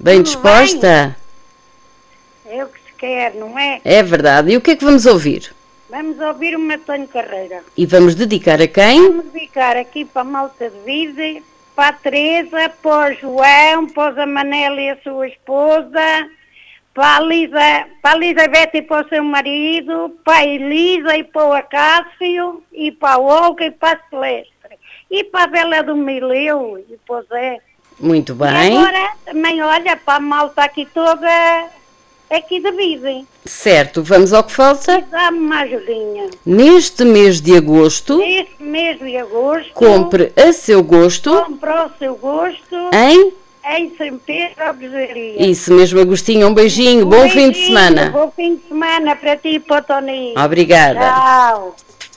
Bem disposta? É o que se quer, não é? É verdade. E o que é que vamos ouvir? Vamos ouvir o Matonho Carreira. E vamos dedicar a quem? Vamos dedicar aqui para a malta de vida, para a Teresa, para o João, para o Zé Manel e a sua esposa, para a Elizabeth e para o seu marido, para a Elisa e para o Acácio, e para a Olga e para a Celeste. E para a Bela do Mileu e para o Zé. Muito E bem. agora também olha para a malta aqui toda, aqui de vida. Certo, vamos ao que falta. Dá-me uma ajudinha. Neste mês de agosto, Neste mês de agosto, compre a seu gosto compre ao seu gosto em... em São Pedro à Bejaria. Isso mesmo, Agostinho. Um beijinho. Bom fim de semana. Bom fim de semana para ti e para o Toninho. Obrigada. Tchau.